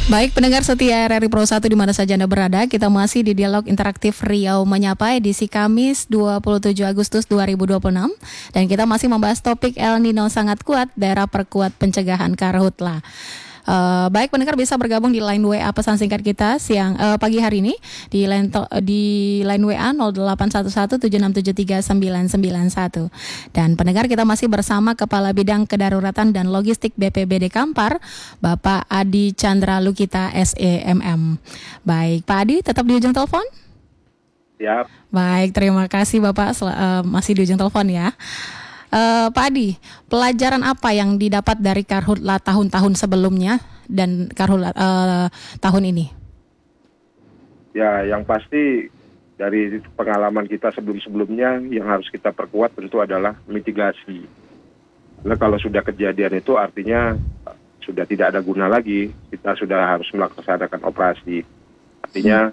Baik pendengar setia RRI Pro 1 di mana saja Anda berada, kita masih di Dialog Interaktif Riau Menyapa edisi Kamis 27 Agustus 2026 dan kita masih membahas topik El Nino sangat kuat, daerah perkuat pencegahan karhutla. Baik pendengar bisa bergabung di line WA pesan singkat kita pagi hari ini di line WA 081176739991. Dan pendengar kita masih bersama Kepala Bidang Kedaruratan dan Logistik BPBD Kampar, Bapak Adi Chandra Lukita SEMM. Baik, Pak Adi tetap di ujung telepon? Siap. Baik, terima kasih Bapak masih di ujung telepon ya. Pak Adi, pelajaran apa yang didapat dari karhutla tahun-tahun sebelumnya dan karhutla tahun ini? Ya, yang pasti dari pengalaman kita sebelum-sebelumnya yang harus kita perkuat tentu adalah mitigasi. Karena kalau sudah kejadian itu artinya sudah tidak ada guna lagi, kita sudah harus melaksanakan operasi. Artinya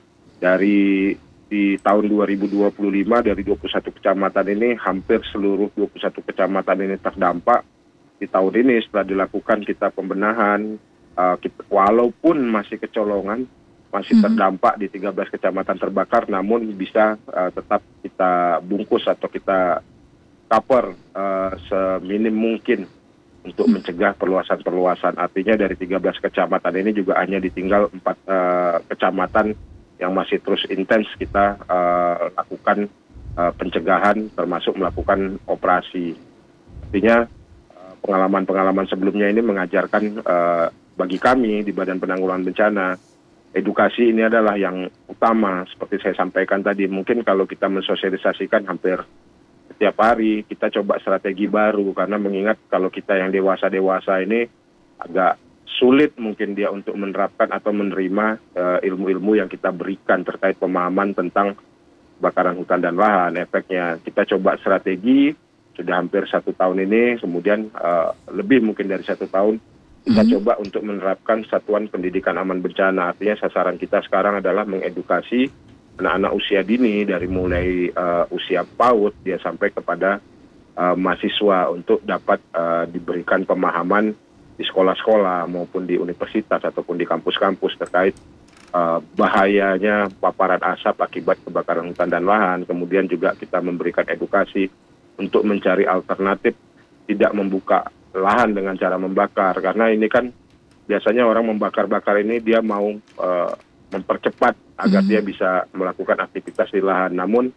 di tahun 2025 dari 21 kecamatan ini hampir seluruh 21 kecamatan ini terdampak. Di tahun ini setelah dilakukan kita pembenahan, walaupun masih kecolongan, masih terdampak di 13 kecamatan terbakar, namun bisa tetap kita bungkus atau kita cover seminim mungkin untuk mencegah perluasan-perluasan. Artinya dari 13 kecamatan ini juga hanya ditinggal 4 kecamatan yang masih terus intens kita lakukan pencegahan termasuk melakukan operasi. Artinya pengalaman-pengalaman sebelumnya ini mengajarkan bagi kami di Badan Penanggulangan Bencana, edukasi ini adalah yang utama. Seperti saya sampaikan tadi, mungkin kalau kita mensosialisasikan hampir setiap hari, kita coba strategi baru, karena mengingat kalau kita yang dewasa-dewasa ini agak sulit mungkin dia untuk menerapkan atau menerima ilmu-ilmu yang kita berikan terkait pemahaman tentang kebakaran hutan dan lahan. Efeknya kita coba strategi, sudah hampir 1 tahun ini, kemudian lebih mungkin dari 1 tahun, kita coba untuk menerapkan satuan pendidikan aman bencana. Artinya sasaran kita sekarang adalah mengedukasi anak-anak usia dini dari mulai usia PAUD dia sampai kepada mahasiswa untuk dapat diberikan pemahaman di sekolah-sekolah maupun di universitas ataupun di kampus-kampus terkait bahayanya paparan asap akibat kebakaran hutan dan lahan. Kemudian juga kita memberikan edukasi untuk mencari alternatif tidak membuka lahan dengan cara membakar, karena ini kan biasanya orang membakar-bakar ini dia mau mempercepat agar dia bisa melakukan aktivitas di lahan, namun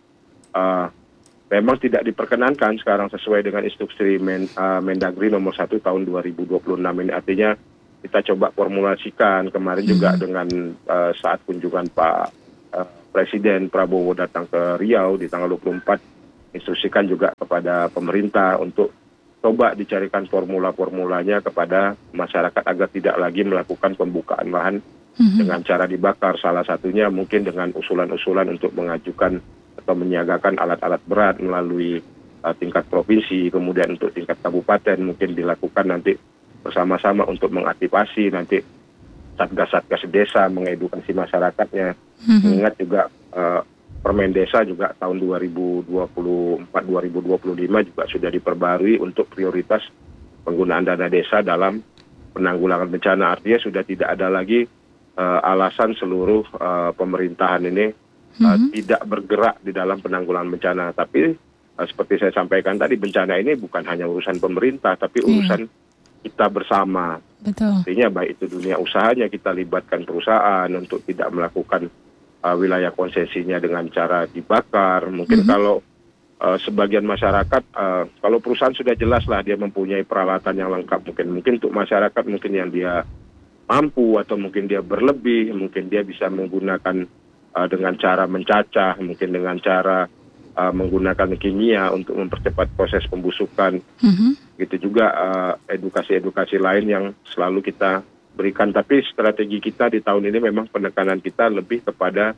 memang tidak diperkenankan sekarang sesuai dengan instruksi Mendagri nomor 1 tahun 2026 ini. Artinya kita coba formulasikan kemarin juga dengan saat kunjungan Pak Presiden Prabowo datang ke Riau di tanggal 24, instruksikan juga kepada pemerintah untuk coba dicarikan formula-formulanya kepada masyarakat agar tidak lagi melakukan pembukaan lahan dengan cara dibakar. Salah satunya mungkin dengan usulan-usulan untuk mengajukan atau menyiagakan alat-alat berat melalui tingkat provinsi, kemudian untuk tingkat kabupaten mungkin dilakukan nanti bersama-sama untuk mengaktifasi nanti satgas-satgas desa, mengedukasi masyarakatnya. Mengingat juga Permen Desa juga tahun 2024-2025 juga sudah diperbarui untuk prioritas penggunaan dana desa dalam penanggulangan bencana. Artinya sudah tidak ada lagi alasan seluruh pemerintahan ini tidak bergerak di dalam penanggulangan bencana. Tapi seperti saya sampaikan tadi, bencana ini bukan hanya urusan pemerintah, tapi urusan kita bersama. Betul. Artinya baik itu dunia usahanya, kita libatkan perusahaan untuk tidak melakukan wilayah konsesinya dengan cara dibakar. Mungkin kalau sebagian masyarakat, kalau perusahaan sudah jelas lah dia mempunyai peralatan yang lengkap. Mungkin untuk masyarakat mungkin yang dia mampu atau mungkin dia berlebih, mungkin dia bisa menggunakan dengan cara mencacah, mungkin dengan cara menggunakan kimia untuk mempercepat proses pembusukan. Gitu juga edukasi-edukasi lain yang selalu kita berikan. Tapi strategi kita di tahun ini memang penekanan kita lebih kepada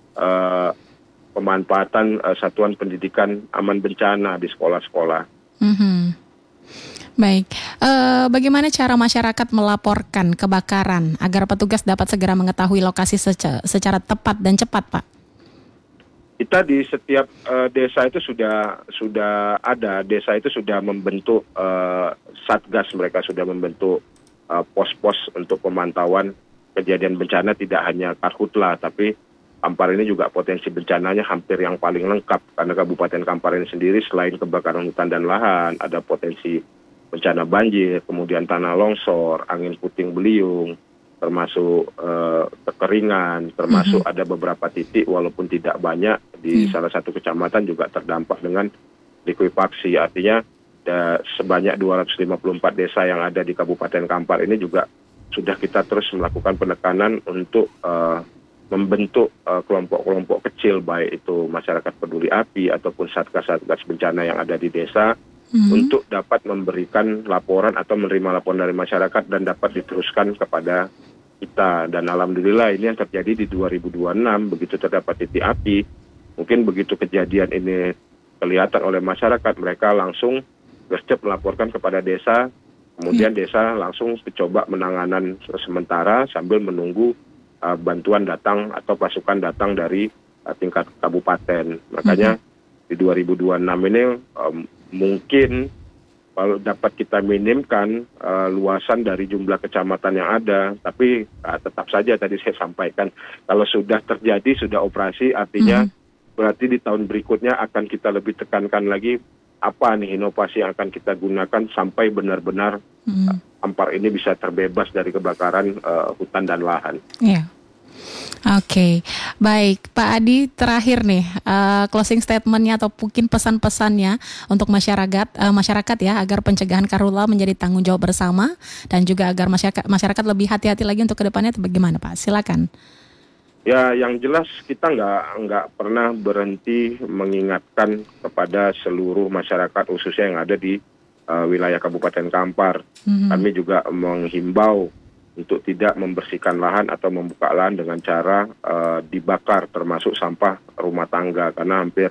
pemanfaatan satuan pendidikan aman bencana di sekolah-sekolah. Baik, bagaimana cara masyarakat melaporkan kebakaran agar petugas dapat segera mengetahui lokasi secara tepat dan cepat, Pak? Kita di setiap desa itu sudah ada, desa itu sudah membentuk satgas, mereka sudah membentuk pos-pos untuk pemantauan kejadian bencana tidak hanya karhutla, tapi Kampar ini juga potensi bencananya hampir yang paling lengkap, karena Kabupaten Kampar ini sendiri selain kebakaran hutan dan lahan, ada potensi bencana banjir, kemudian tanah longsor, angin puting beliung, termasuk kekeringan, termasuk ada beberapa titik walaupun tidak banyak di salah satu kecamatan juga terdampak dengan likuifaksi. Artinya sebanyak 254 desa yang ada di Kabupaten Kampar ini juga sudah kita terus melakukan penekanan untuk membentuk kelompok-kelompok kecil, baik itu masyarakat peduli api ataupun satgas-satgas bencana yang ada di desa, untuk dapat memberikan laporan atau menerima laporan dari masyarakat dan dapat diteruskan kepada kita. Dan alhamdulillah ini yang terjadi di 2026, begitu terdapat titik api, mungkin begitu kejadian ini kelihatan oleh masyarakat, mereka langsung gercep melaporkan kepada desa, kemudian desa langsung mencoba menanganan sementara sambil menunggu bantuan datang atau pasukan datang dari tingkat kabupaten. Makanya di 2026 ini mungkin kalau dapat kita minimkan luasan dari jumlah kecamatan yang ada, tapi tetap saja tadi saya sampaikan, kalau sudah terjadi, sudah operasi, artinya berarti di tahun berikutnya akan kita lebih tekankan lagi apa nih inovasi yang akan kita gunakan sampai benar-benar Kampar ini bisa terbebas dari kebakaran hutan dan lahan. Iya. Oke, baik Pak Adi, terakhir nih closing statementnya atau mungkin pesan-pesannya untuk masyarakat ya, agar pencegahan karhutla menjadi tanggung jawab bersama dan juga agar masyarakat lebih hati-hati lagi untuk kedepannya, bagaimana Pak? Silakan. Ya, yang jelas kita nggak pernah berhenti mengingatkan kepada seluruh masyarakat khususnya yang ada di wilayah Kabupaten Kampar. Kami juga menghimbau untuk tidak membersihkan lahan atau membuka lahan dengan cara dibakar, termasuk sampah rumah tangga, karena hampir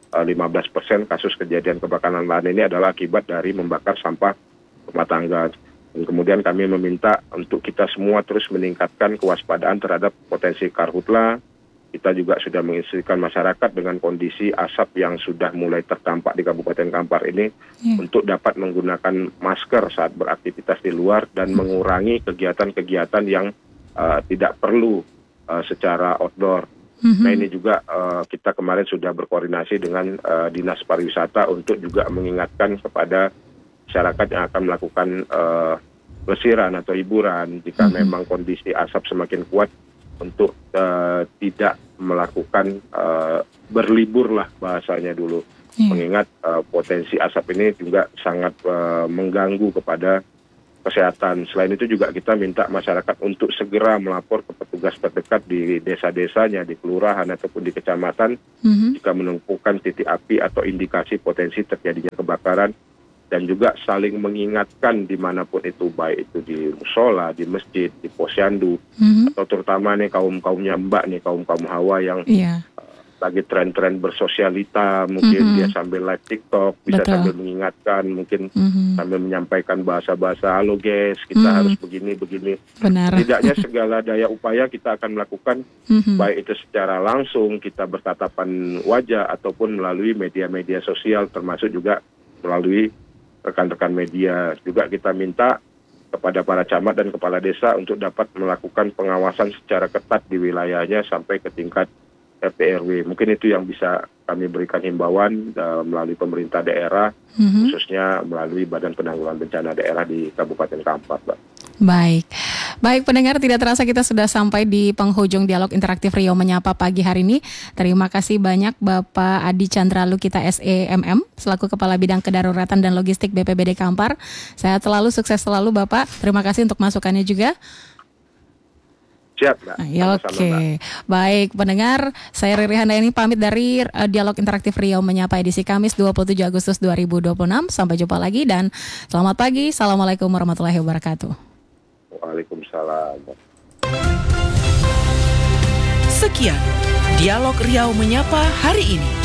15% kasus kejadian kebakaran lahan ini adalah akibat dari membakar sampah rumah tangga. Dan kemudian kami meminta untuk kita semua terus meningkatkan kewaspadaan terhadap potensi karhutla. Kita juga sudah menginstruksikan masyarakat dengan kondisi asap yang sudah mulai terdampak di Kabupaten Kampar ini untuk dapat menggunakan masker saat beraktivitas di luar dan mengurangi kegiatan-kegiatan yang tidak perlu secara outdoor. Nah ini juga kita kemarin sudah berkoordinasi dengan Dinas Pariwisata untuk juga mengingatkan kepada masyarakat yang akan melakukan pelesiran atau hiburan jika memang kondisi asap semakin kuat, untuk tidak melakukan berlibur lah bahasanya dulu. Mengingat potensi asap ini juga sangat mengganggu kepada kesehatan. Selain itu juga kita minta masyarakat untuk segera melapor ke petugas terdekat di desa-desanya, di kelurahan ataupun di kecamatan jika menemukan titik api atau indikasi potensi terjadinya kebakaran, dan juga saling mengingatkan dimanapun itu, baik itu di musola, di masjid, di posyandu, atau terutama nih kaum-kaumnya mbak nih, kaum-kaum hawa yang lagi tren-tren bersosialita, mungkin dia sambil live TikTok, bisa sambil mengingatkan, mungkin sambil menyampaikan bahasa-bahasa, halo guys, kita harus begini-begini. Setidaknya segala daya upaya kita akan melakukan, baik itu secara langsung, kita bertatapan wajah, ataupun melalui media-media sosial, termasuk juga melalui rekan-rekan media. Juga kita minta kepada para camat dan kepala desa untuk dapat melakukan pengawasan secara ketat di wilayahnya sampai ke tingkat RT RW. Mungkin itu yang bisa kami berikan himbauan melalui pemerintah daerah, khususnya melalui Badan Penanggulangan Bencana Daerah di Kabupaten Kampar, Mbak. Baik pendengar, tidak terasa kita sudah sampai di penghujung dialog interaktif Riau Menyapa pagi hari ini. Terima kasih banyak Bapak Adi Chandra Lukita SEMM selaku Kepala Bidang Kedaruratan dan Logistik BPBD Kampar. Sehat selalu, sukses selalu Bapak. Terima kasih untuk masukannya juga. Siap, Mbak. Oke. Baik pendengar, saya Riri Handayani pamit dari dialog interaktif Riau Menyapa edisi Kamis 27 Agustus 2026. Sampai jumpa lagi dan selamat pagi. Assalamualaikum warahmatullahi wabarakatuh. Waalaikumsalam. Sekian Dialog Riau Menyapa hari ini.